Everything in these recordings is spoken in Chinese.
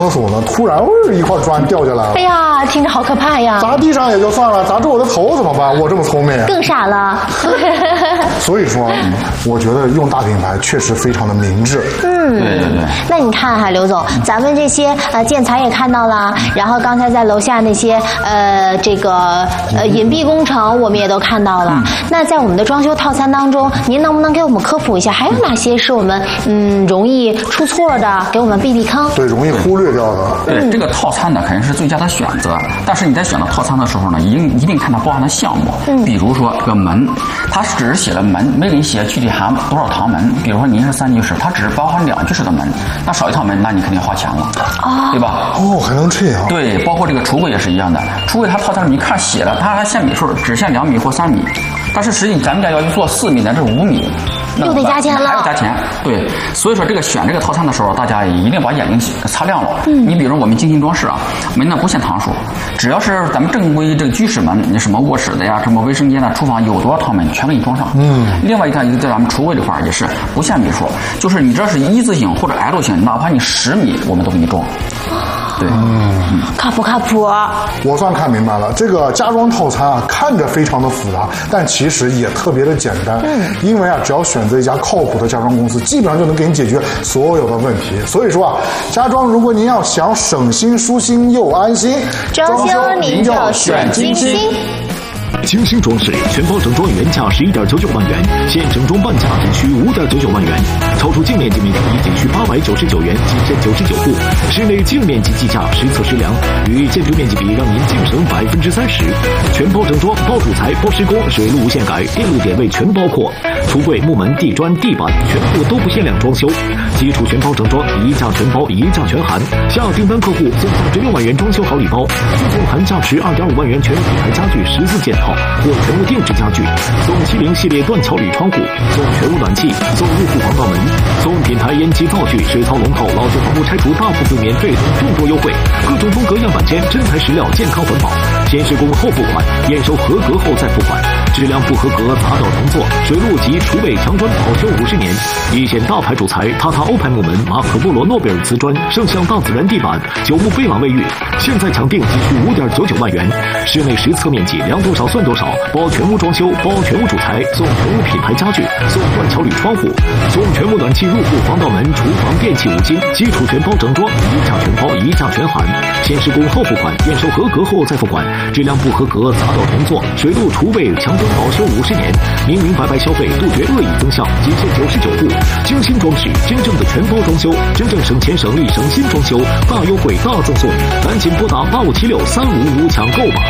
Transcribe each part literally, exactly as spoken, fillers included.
厕所呢，突然哦一块砖掉下来了。 哎呀，听着好可怕呀！ 砸地上也就算了，砸住我的头怎么办？我这么聪明， 更傻了。 所以说，我觉得用大品牌确实非常的明智。 嗯， 对对对。 那你看哈，刘总，咱们这些呃建材也看到了，然后刚才在楼下那些呃这个呃隐蔽工程我们也都看到了。嗯、那在我们的装修套餐当中，您能不能给我们科普一下，还有哪些是我们嗯容易出错的，给我们避避坑？ 对，容易忽略掉的。 对、嗯、这个套餐呢，肯定是最佳的选择。但是你在选择套餐的时候呢，一定一定看它包含的项目。嗯，比如说这个门，它只是写了门，没给你写具体含多少堂门。比如说您是三居室，它只是包含两居室的门，那少一套门，那你肯定花钱了，哦，对吧？ 哦，还能这样？ 对，包括这个橱柜也是一样的。橱柜它套餐里面看写了，它还限米数，只限两米或三米，但是实际咱们家要做四米乃至五米。 又得加钱了， 还要加钱，对，所以说这个选这个套餐的时候，大家一定把眼睛擦亮了。嗯，你比如我们精心装饰啊，门呢不限堂数，只要是咱们正规这个居室门，你什么卧室的呀，什么卫生间的、厨房有多少套门，全给你装上。嗯，另外一个一个在咱们橱柜这块也是不限米数，就是你只要是一字形或者 L 型，哪怕你十米，我们都给你装。对， 嗯，靠谱靠谱。 我算看明白了，这个家装套餐啊，看着非常的复杂，但其实也特别的简单。嗯，因为啊，只要选择一家靠谱的家装公司，基本上就能给你解决所有的问题。所以说啊，家装如果您要想省心、舒心又安心， 装修您就选金星。 精心装饰全包整装原价十一点九九万元，现整装半价仅需五点九九万元，超出净面积面积比仅需八百九十九元，仅限九十九户。室内净面积计价实测实量，与建筑面积比让您净省百分之三十。全包整装，包主材，包施工，水路无限改，电路点位全包括。橱柜、木门、地砖、地板全部都不限量装修。基础全包整装，一价全包，一价全含。下订单客户送三十六万元装修好礼包，附送含价值二点五万元全品牌家具十四件套或全屋定制家具，送七零系列断桥铝窗户，送全屋暖气，送入户防盗门，送品牌烟机灶具、水槽龙头、老旧房屋拆除大幅度免税等众多优惠，各种风格样板间，真材实料，健康环保，先施工后付款，验收合格后再付款，质量不合格砸倒重做，水路及厨卫墙砖保修五十年，一线大牌主材，塔塔欧派木门、马可波罗诺贝尔瓷砖、圣象大自然地板、九牧贝朗卫浴，现在抢订仅需五点九九万元，室内实测面积量多少算多少，包全屋装修，包全屋主材，送全屋品牌家具，送断桥铝窗户，送全屋暖气入户防盗门、厨房电器五金，基础全包整装，一价全包，一价全含，先施工后付款，验收合格后再付款，质量不合格砸倒重做，水路厨卫墙砖保修五十年，明明白白消费，杜绝恶意增项，仅限九十九户，精心装饰，真正的全包装修，真正省钱省力省心装修，大优惠大赠送，赶紧拨打八五七六三五五抢购吧。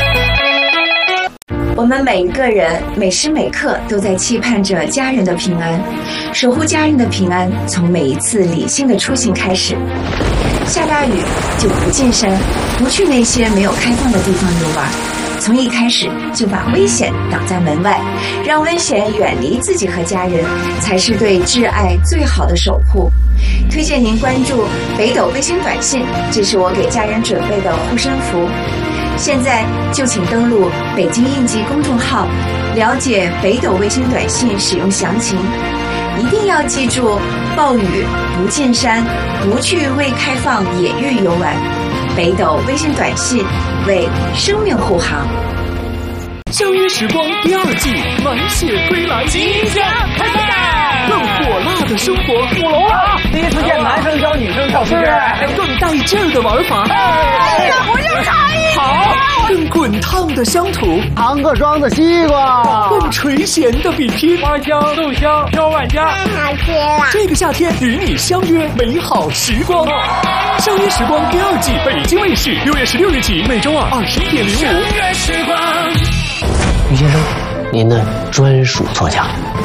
我们每一个人每时每刻都在期盼着家人的平安，守护家人的平安，从每一次理性的出行开始。下大雨就不进山，不去那些没有开放的地方游玩，从一开始就把危险挡在门外，让危险远离自己和家人，才是对挚爱最好的守护。推荐您关注北斗卫星短信，这是我给家人准备的护身符。现在就请登录北京应急公众号，了解北斗卫星短信使用详情。一定要记住，暴雨不进山，不去未开放野域游玩。北斗卫星短信为生命护航。 相约时光第二季满血归来，即将开赛，更火辣的生活， 五楼了，第一次见男生教女生跳皮筋， 更带劲儿的玩法， 哎，不是差异， 好，更滚烫的乡土， 糖个装的西瓜， 更垂涎的比拼， 花香豆香飘万家， 好吃了。 这个夏天与你相约美好时光，相约时光第二季，北京卫视六月十六日起，每周二二十一点零五。相约时光。 于先生，您的专属座驾。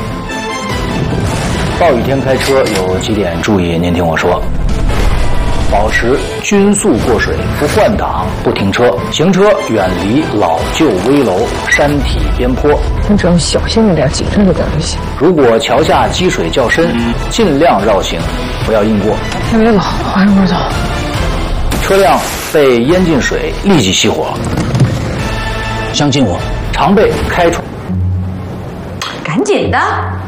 暴雨天开车有几点注意，您听我说。保持均速过水，不换挡，不停车，行车远离老旧危楼、山体边坡。 你只要小心一点，谨慎一点就行。 如果桥下积水较深，尽量绕行，不要硬过。 先别走，往一边走。 车辆被淹进水，立即熄火。相信我，常备开窗。 赶紧的。